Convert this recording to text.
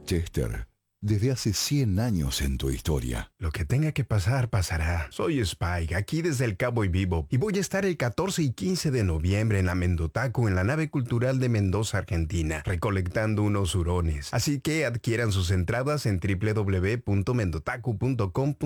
Chester, desde hace 100 años en tu historia. Lo que tenga que pasar, pasará. Soy Spike, aquí desde el Cowboy Vivo, y voy a estar el 14 y 15 de noviembre en la Mendotacu, en la nave cultural de Mendoza, Argentina, recolectando unos hurones. Así que adquieran sus entradas en www.mendotacu.com.